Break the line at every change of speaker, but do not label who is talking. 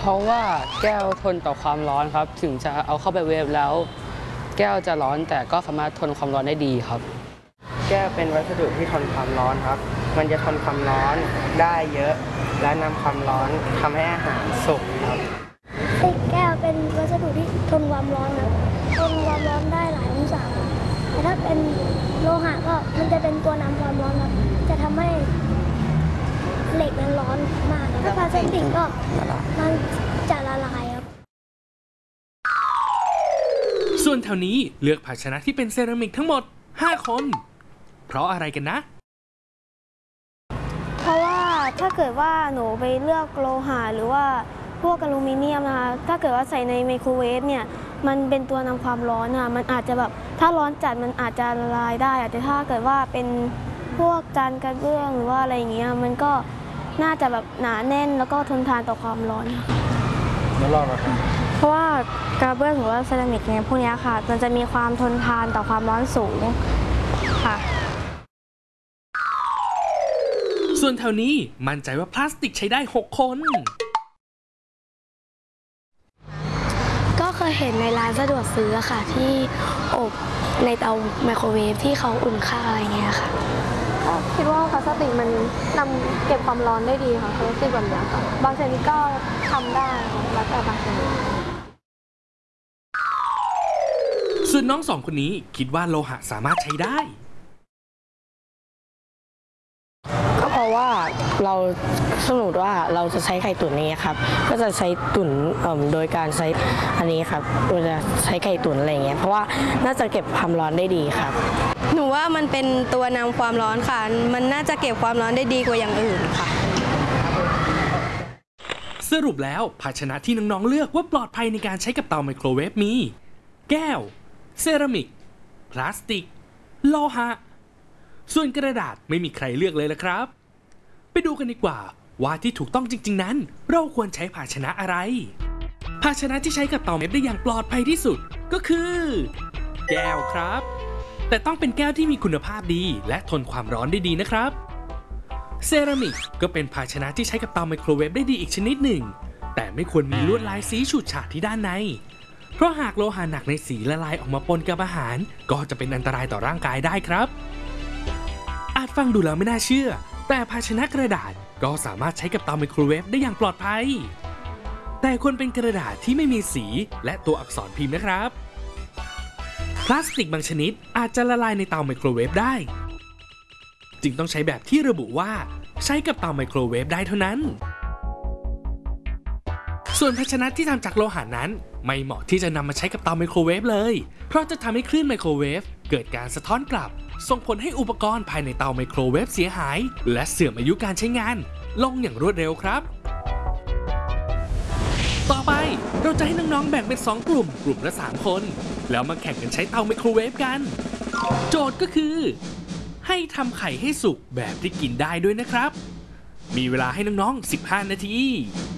ราะว่าแก้วทนต่อความร้อนครับถึงจะเอาเข้าไปเวฟแล้วแก้วจะร้อนแต่ก็สามารถทนความร้อนได้ดีครับแก้วเป็นวัสดุที่ทนความร้อนครับมันจะทนความร้อนได้เยอะและนำความร้อนทำให้อาหารสุกครับ
แก้วเป็นวัสดุที่ทนความร้อนครับทนความร้อนได้หลายองศาแต่ถ้าเป็นโลหะก็มันจะเป็นตัวนำความร้อนครับจะทำให้เหล็กนั้นร้อนมากถ้าพลาสติกก็มันจะละลายครับ
ส่วนแถวนี้เลือกภาชนะที่เป็นเซรามิกทั้งหมด5 คนเพราะอะไรกันนะ
เพราะว่าถ้าเกิดว่าหนูไปเลือกโลหะหรือว่าพวกอลูมิเนียมนะคะถ้าเกิดว่าใส่ในไมโครเวฟเนี่ยมันเป็นตัวนำความร้อนค่ะมันอาจจะแบบถ้าร้อนจัดมันอาจจะละลายได้แต่ถ้าเกิดว่าเป็นพวกจานกระเบื้องหรือว่าอะไรอย่างเงี้ยมันก็น่าจะแบบหนาแน่นแล้วก็ทนทานต่อความร้อน
แล้วรอดไหม
เพราะว่ากระเบื้องหรือว่าเซรามิกเนี่ยพวกนี้ค่ะมันจะมีความทนทานต่อความร้อนสูงค่ะ
ส่วนแถวนี้มั่นใจว่าพลาสติกใช้ได้6 คน
ก็เคยเห็นในร้านสะดวกซื้อค่ะที่อบในเตาไมโครเวฟที่เขาอุ่นข้าวอะไรเงี้ยค่ะคิดว่าพลาสติกมันนำเก็บความร้อนได้ดีค่ะพลาสติกแบบนี้ค่ะบางชนิดก็ทำได้แล้วแต่บางชนิด
ส่วนน้อง2 คนนี้คิดว่าโลหะสามารถใช้ได้
ก็เพราะว่าเราสมมติว่าเราจะใช้ไข่ตุ๋นนี้ครับก็จะใช้ตุ๋นโดยการใช้อันนี้ครับเราจะใช้ไข่ตุ๋นอะไรเงี้ยเพราะว่าน่าจะเก็บความร้อนได้ดีครับ
หนูว่ามันเป็นตัวนำความร้อนค่ะมันน่าจะเก็บความร้อนได้ดีกว่าอย่างอื่นค่ะ
สรุปแล้วภาชนะที่น้องๆเลือกว่าปลอดภัยในการใช้กับเตาไมโครเวฟมีแก้วเซรามิกพลาสติกโลหะส่วนกระดาษไม่มีใครเลือกเลยละครับไปดูกันดีกว่าว่าที่ถูกต้องจริงๆนั้นเราควรใช้ภาชนะอะไรภาชนะที่ใช้กับเตาเวฟได้อย่างปลอดภัยที่สุดก็คือแก้วครับแต่ต้องเป็นแก้วที่มีคุณภาพดีและทนความร้อนได้ดีนะครับเซรามิกก็เป็นภาชนะที่ใช้กับเตาไมโครเวฟได้ดีอีกชนิดหนึ่งแต่ไม่ควรมีลวดลายสีฉูดฉาดที่ด้านในเพราะหากโลหะหนักในสีละลายออกมาปนกับอาหารก็จะเป็นอันตรายต่อร่างกายได้ครับอาจฟังดูแล้วไม่น่าเชื่อแต่ภาชนะกระดาษก็สามารถใช้กับเตาไมโครเวฟได้อย่างปลอดภัยแต่ควรเป็นกระดาษที่ไม่มีสีและตัวอักษรพิมพ์นะครับพลาสติกบางชนิดอาจจะละลายในเตาไมโครเวฟได้จึงต้องใช้แบบที่ระบุว่าใช้กับเตาไมโครเวฟได้เท่านั้นส่วนภาชนะที่ทำจากโลหะนั้นไม่เหมาะที่จะนำมาใช้กับเตาไมโครเวฟเลยเพราะจะทำให้คลื่นไมโครเวฟเกิดการสะท้อนกลับส่งผลให้อุปกรณ์ภายในเตาไมโครเวฟเสียหายและเสื่อมอายุการใช้งานลงอย่างรวดเร็วครับต่อไปเราจะให้น้องๆแบ่งเป็น2 กลุ่มละ3 คนแล้วมาแข่งกันใช้เตาไมโครเวฟกันโจทย์ก็คือให้ทำไข่ให้สุกแบบที่กินได้ด้วยนะครับมีเวลาให้น้องๆ15 นาที